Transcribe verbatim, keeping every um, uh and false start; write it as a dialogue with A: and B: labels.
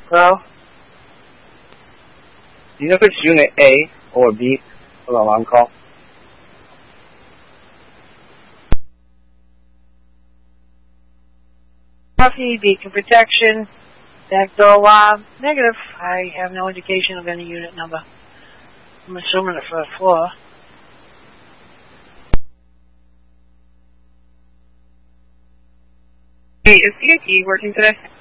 A: Hello? Do you know if it's Unit A or B for the alarm call?
B: Coffee, beacon protection, back door alarm. Negative. I have no indication of any unit number. I'm assuming the first floor.
C: Hey, is C I T working today?